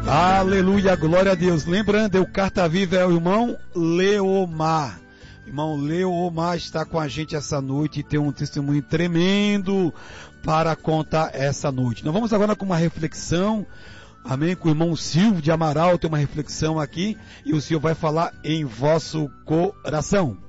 Aleluia, glória a Deus. Lembrando, o Carta Viva é o irmão Leomar. Irmão Leomar está com a gente essa noite e tem um testemunho tremendo para contar essa noite. Nós vamos agora com uma reflexão, amém, com o irmão Silvio de Amaral, tem uma reflexão aqui e o Senhor vai falar em vosso coração.